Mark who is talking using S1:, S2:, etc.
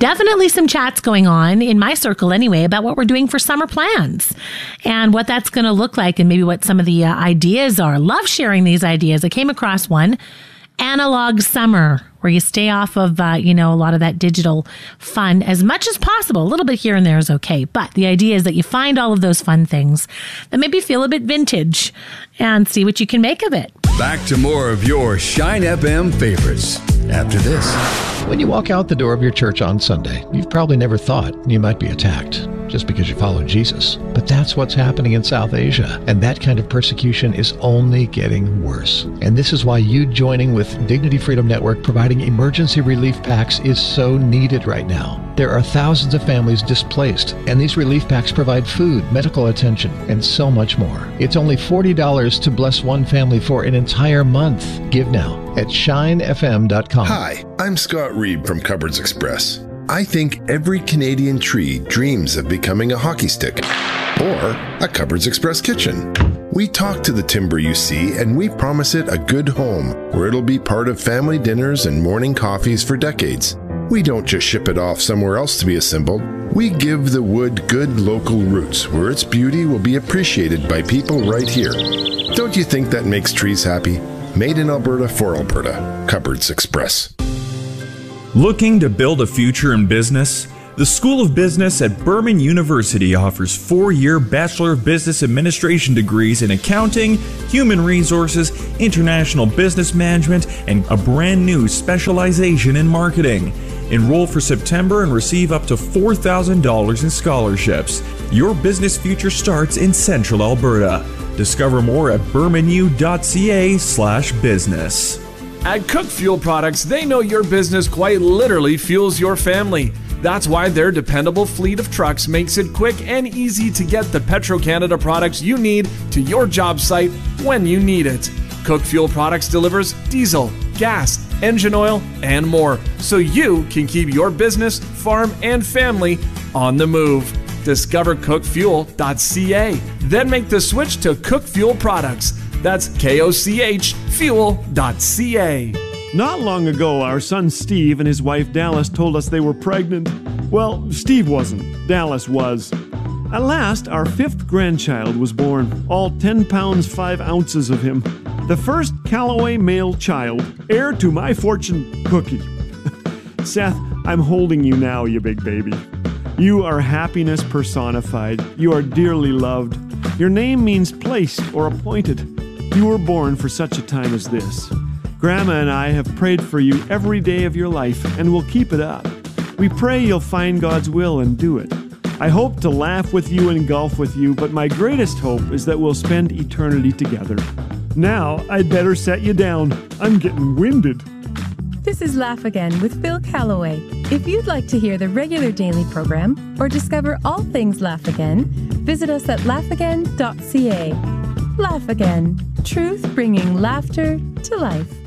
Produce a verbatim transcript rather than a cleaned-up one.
S1: definitely some chats going on in my circle anyway about what we're doing for summer plans and what that's going to look like and maybe what some of the uh, ideas are. Love sharing these ideas. I came across one, Analog Summer, where you stay off of, uh, you know, a lot of that digital fun as much as possible. A little bit here and there is okay. But the idea is that you find all of those fun things that maybe feel a bit vintage and see what you can make of it.
S2: Back to more of your Shine F M favorites after this.
S3: When you walk out the door of your church on Sunday, you've probably never thought you might be attacked just because you follow Jesus. But that's what's happening in South Asia, and that kind of persecution is only getting worse. And this is why you joining with Dignity Freedom Network providing emergency relief packs is so needed right now. There are thousands of families displaced, and these relief packs provide food, medical attention, and so much more. It's only forty dollars to bless one family for an entire month. Give now at shine f m dot com.
S4: Hi, I'm Scott Reed from Cupboards Express. I think every Canadian tree dreams of becoming a hockey stick or a Cupboards Express kitchen. We talk to the timber you see, and we promise it a good home where it'll be part of family dinners and morning coffees for decades. We don't just ship it off somewhere else to be assembled. We give the wood good local roots where its beauty will be appreciated by people right here. Don't you think that makes trees happy? Made in Alberta for Alberta. Cupboards Express.
S5: Looking to build a future in business? The School of Business at Berman University offers four-year Bachelor of Business Administration degrees in accounting, human resources, international business management, and a brand new specialization in marketing. Enroll for September and receive up to four thousand dollars in scholarships. Your business future starts in Central Alberta. Discover more at bermanu.ca slash business.
S6: At Cook Fuel Products, they know your business quite literally fuels your family. That's why their dependable fleet of trucks makes it quick and easy to get the Petro-Canada products you need to your job site when you need it. Cook Fuel Products delivers diesel, gas, engine oil, and more, so you can keep your business, farm, and family on the move. Discover cook fuel dot c a. Then make the switch to Cook Fuel Products. That's K O C H fuel dot c a.
S7: Not long ago, our son Steve and his wife Dallas told us they were pregnant. Well, Steve wasn't. Dallas was. At last, our fifth grandchild was born, all ten pounds five ounces of him. The first Callaway male child, heir to my fortune cookie. Seth, I'm holding you now, you big baby. You are happiness personified. You are dearly loved. Your name means placed or appointed. You were born for such a time as this. Grandma and I have prayed for you every day of your life, and we'll keep it up. We pray you'll find God's will and do it. I hope to laugh with you and golf with you, but my greatest hope is that we'll spend eternity together. Now, I'd better set you down. I'm getting winded.
S8: This is Laugh Again with Phil Callaway. If you'd like to hear the regular daily program or discover all things Laugh Again, visit us at laugh again dot c a. Laugh Again. Truth bringing laughter to life.